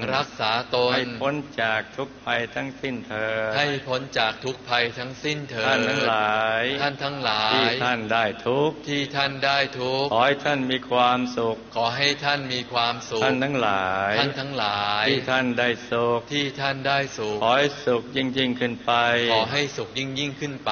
รักษาตนให้พ้นจากทุกภัยทั้งสิ้นเถิดให้พ้นจากทุกภัยทั้งสิ้นเถิดท่านทั้งหลายที่ท่านได้ทุกข์ขอให้ท่านมีความสุขขอให้ท่านมีความสุขท่านทั้งหลายที่ท่านได้สุขขอให้สุขยิ่งขึ้นไปขอให้สุขยิ่งขึ้นไป